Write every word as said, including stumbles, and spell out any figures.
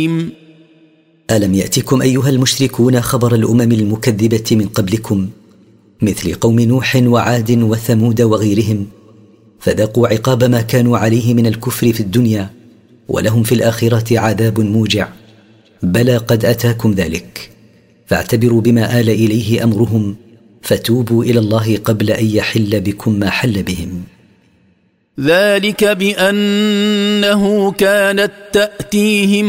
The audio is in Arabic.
ألم يأتكم أيها المشركون خبر الأمم المكذبة من قبلكم مثل قوم نوح وعاد وثمود وغيرهم فذاقوا عقاب ما كانوا عليه من الكفر في الدنيا ولهم في الآخرة عذاب موجع. بلى قد أتاكم ذلك فاعتبروا بما آل إليه أمرهم فتوبوا إلى الله قبل أن يحل بكم ما حل بهم. ذلك بأنه كانت تأتيهم